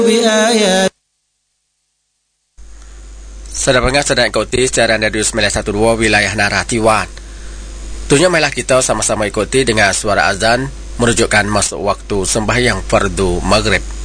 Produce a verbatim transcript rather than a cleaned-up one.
بآيات. Saudara pendengar sedang ikuti siaran Radio sembilan satu dua wilayah Naratiwan. Tentunya marilah kita sama-sama ikuti dengan suara azan menunjukkan masuk waktu sembahyang fardu maghrib.